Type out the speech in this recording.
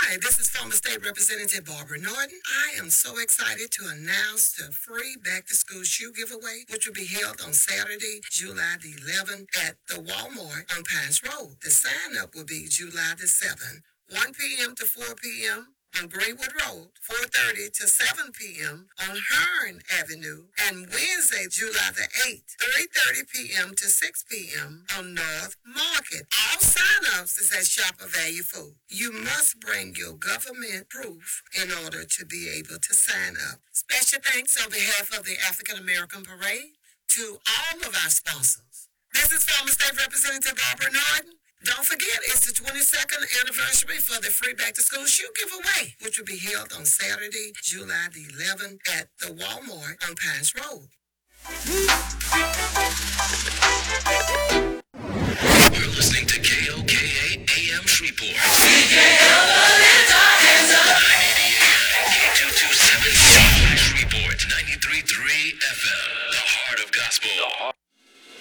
Hi, this is former State Representative Barbara Norton. I am so excited to announce the free back-to-school shoe giveaway, which will be held on Saturday, July the 11th at the Walmart on Pines Road. The sign-up will be July the 7th, 1 p.m. to 4 p.m. on Greenwood Road, 4:30 to 7 p.m. on Hearn Avenue, and Wednesday, July the 8th, 3:30 p.m. to 6 p.m. on North Market. All sign-ups is at Shopper Value Food. You must bring your government proof in order to be able to sign up. Special thanks on behalf of the African American Parade to all of our sponsors. This is former State Representative Barbara Norton. Don't forget, it's the 22nd anniversary for the free back-to-school shoe giveaway, which will be held on Saturday, July the 11th at the Walmart on Pines Road. You're listening to KOKA AM Shreveport. 988 AM, K227 Shreveport, 93.3 FM, the heart of gospel.